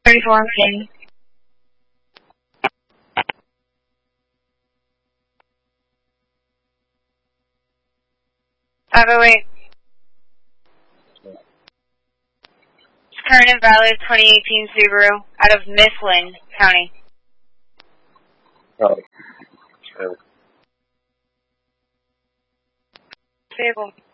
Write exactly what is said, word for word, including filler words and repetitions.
thirty-four King. five oh eight. Current and valid twenty eighteen Subaru out of Mifflin County. Oh. Sure. Vehicle.